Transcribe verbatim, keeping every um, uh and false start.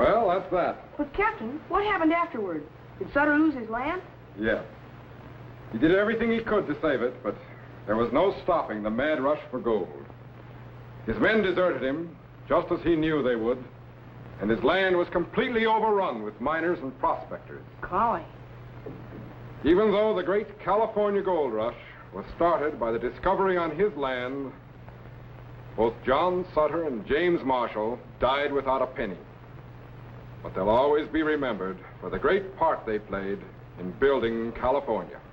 Well, that's that. But, Captain, what happened afterward? Did Sutter lose his land? Yes. He did everything he could to save it, but there was no stopping the mad rush for gold. His men deserted him, just as he knew they would, and his land was completely overrun with miners and prospectors. Golly. Even though the great California gold rush was started by the discovery on his land, both John Sutter and James Marshall died without a penny. But they'll always be remembered for the great part they played in building California.